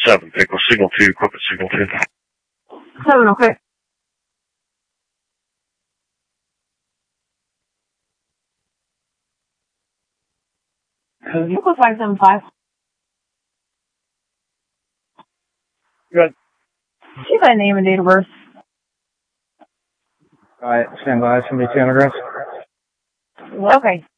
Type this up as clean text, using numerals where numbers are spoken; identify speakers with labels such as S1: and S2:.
S1: 7, vehicle signal 2, equipment signal 2.
S2: 7, okay. Vehicle 575.
S3: Good.
S2: She's got a name and date of birth.
S3: Alright, stand by. Somebody 10 address.
S2: Okay.